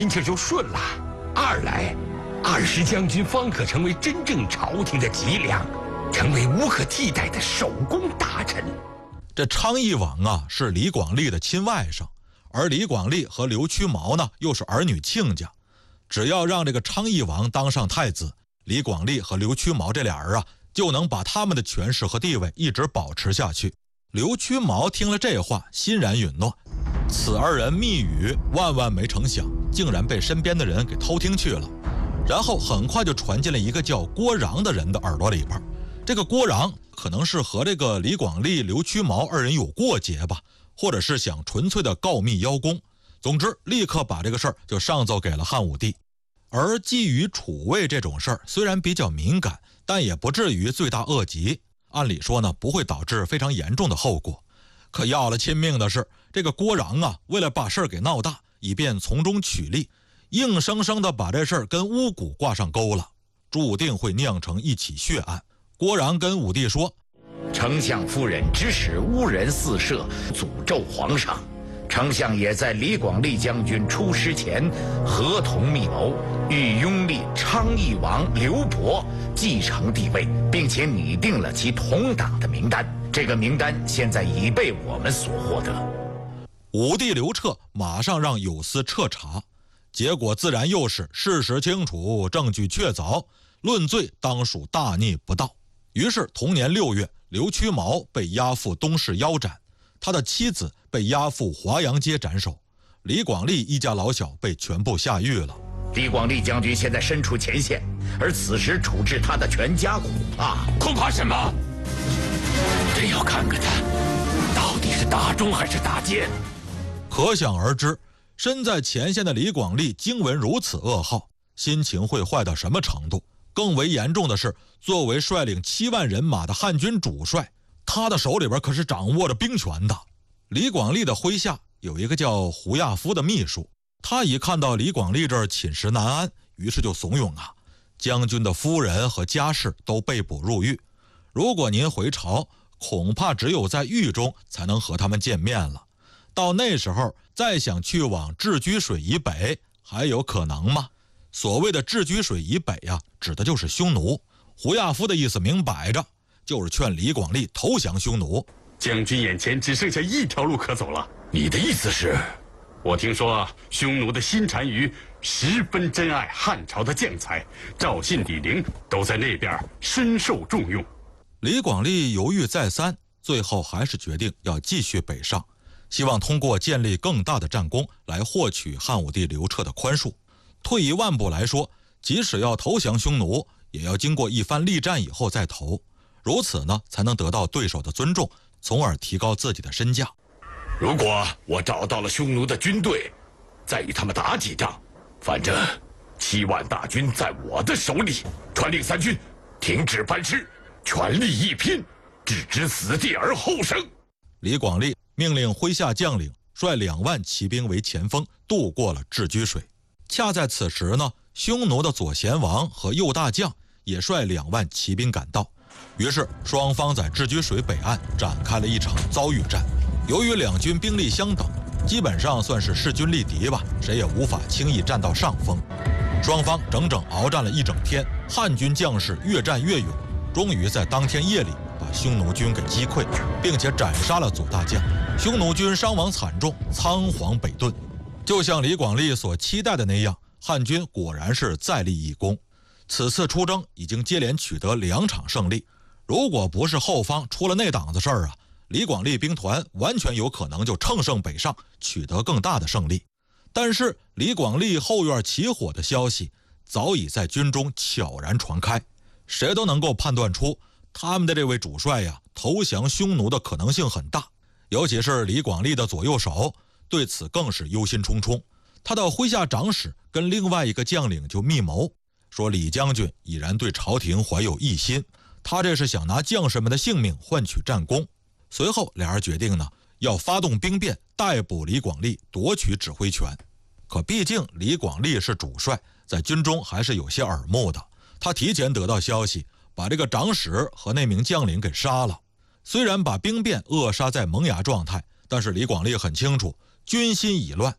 心情就顺了。二来，20将军方可成为真正朝廷的脊梁，成为无可替代的首功大臣。 这昌邑王啊，是李广利的亲外甥，而李广利和刘屈毛呢，又是儿女亲家。只要让这个昌邑王当上太子，李广利和刘屈毛这俩人啊，就能把他们的权势和地位一直保持下去。刘屈毛听了这话，欣然允诺。此二人密语，万万没成想，竟然被身边的人给偷听去了。然后很快就传进了一个叫郭穰的人的耳朵里边。这个郭穰可能是和这个李广利、刘屈毛二人有过节吧，或者是想纯粹的告密邀功。总之，立刻把这个事儿就上奏给了汉武帝。而觊觎储位这种事儿，虽然比较敏感，但也不至于罪大恶极。按理说呢，不会导致非常严重的后果。可要了亲命的是，这个郭穰啊，为了把事儿给闹大，以便从中取利，硬生生的把这事儿跟巫蛊挂上钩了，注定会酿成一起血案。郭穰跟武帝说：“ 丞相夫人指使巫人四射，诅咒皇上。丞相也在李广利将军出师前合同密谋，欲拥立昌邑王刘伯继承帝位，并且拟定了其同党的名单。这个名单现在已被我们所获得。” 武帝刘彻马上让有司彻查，结果自然又是事实清楚，证据确凿，论罪当属大逆不道。于是同年6月，刘屈毛被押赴东市腰斩，他的妻子被押赴华阳街斩首，李广利一家老小被全部下狱了。 李广利将军现在身处前线，而此时处置他的全家恐怕什么？真要看看他到底是大忠还是大奸。 可想而知，身在前线的李广利经闻如此噩耗，心情会坏到什么程度。更为严重的是，作为率领7万人马的汉军主帅，他的手里边可是掌握着兵权的。李广利的麾下有一个叫胡亚夫的秘书，他一看到李广利这儿寝食难安，于是就怂恿啊，将军的夫人和家事都被捕入狱，如果您回朝，恐怕只有在狱中才能和他们见面了。到那时候再想去往置居水以北，还有可能吗？所谓的置居水以北啊，指的就是匈奴。胡亚夫的意思明摆着，就是劝李广利投降匈奴。 将军眼前只剩下一条路可走了。 你的意思是？ 我听说匈奴的新单于十分珍爱汉朝的将才，赵信、李陵都在那边深受重用。 李广利犹豫再三，最后还是决定要继续北上，希望通过建立更大的战功来获取汉武帝刘彻的宽恕。退一万步来说，即使要投降匈奴，也要经过一番力战以后再投，如此呢，才能得到对手的尊重，从而提高自己的身价。 如果我找到了匈奴的军队，再与他们打几仗，反正7万大军在我的手里，传令3军停止班师，全力一拼，置之死地而后生。 李广利命令麾下将领率2万骑兵为前锋，渡过了置居水。恰在此时呢，匈奴的左贤王和右大将也率2万骑兵赶到，于是双方在置居水北岸展开了一场遭遇战。由于两军兵力相等，基本上算是势均力敌吧，谁也无法轻易占到上风。双方整整鏖战了一整天，汉军将士越战越勇，终于在当天夜里把匈奴军给击溃，并且斩杀了左大将。匈奴军伤亡惨重，仓皇北遁。就像李广利所期待的那样，汉军果然是再立一功。此次出征已经接连取得2场胜利，如果不是后方出了那档子事儿啊，李广利兵团完全有可能就乘胜北上，取得更大的胜利。但是李广利后院起火的消息早已在军中悄然传开，谁都能够判断出他们的这位主帅呀，投降匈奴的可能性很大。尤其是李广利的左右手对此更是忧心忡忡，他的麾下长史跟另外一个将领就密谋，说李将军已然对朝廷怀有异心，他这是想拿将士们的性命换取战功。随后俩人决定呢，要发动兵变，逮捕李广利，夺取指挥权。可毕竟李广利是主帅，在军中还是有些耳目的，他提前得到消息，把这个长史和那名将领给杀了。虽然把兵变扼杀在萌芽状态，但是李广利很清楚军心已乱，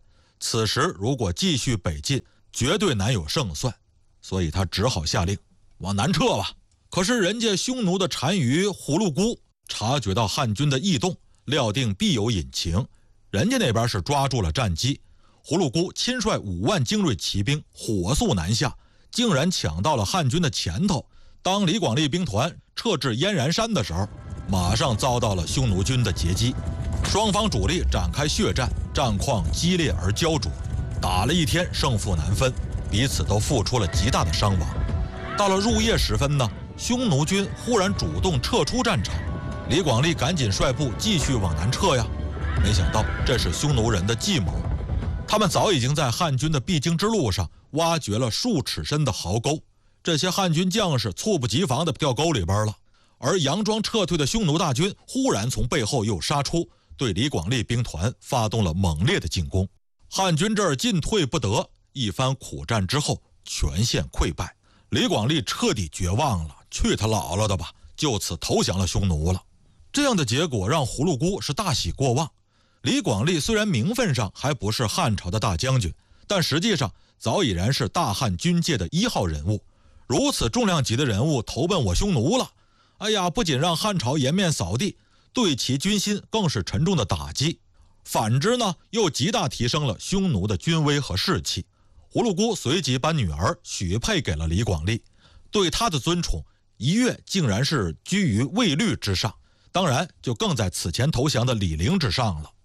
此时如果继续北进，绝对难有胜算，所以他只好下令往南撤吧。可是人家匈奴的单于虎鹿姑察觉到汉军的异动，料定必有隐情，人家那边是抓住了战机。虎鹿姑亲率5万精锐骑兵火速南下，竟然抢到了汉军的前头。当李广利兵团撤至燕然山的时候，马上遭到了匈奴军的截击，双方主力展开血战，战况激烈而焦灼，打了一天胜负难分，彼此都付出了极大的伤亡。到了入夜时分呢，匈奴军忽然主动撤出战场，李广利赶紧率部继续往南撤呀。没想到这是匈奴人的计谋，他们早已经在汉军的必经之路上挖掘了数尺深的壕沟，这些汉军将士猝不及防地掉沟里边了。而佯装撤退的匈奴大军忽然从背后又杀出，对李广利兵团发动了猛烈的进攻。汉军这儿进退不得，一番苦战之后全线溃败。李广利彻底绝望了，去他姥姥的吧，就此投降了匈奴了。这样的结果让葫芦姑是大喜过望。李广利虽然名分上还不是汉朝的大将军，但实际上早已然是大汉军界的1号人物。如此重量级的人物投奔我匈奴了，哎呀，不仅让汉朝颜面扫地，对其军心更是沉重的打击。反之呢，又极大提升了匈奴的军威和士气。葫芦姑随即把女儿许配给了李广利，对他的尊崇一跃竟然是居于卫律之上，当然就更在此前投降的李陵之上了。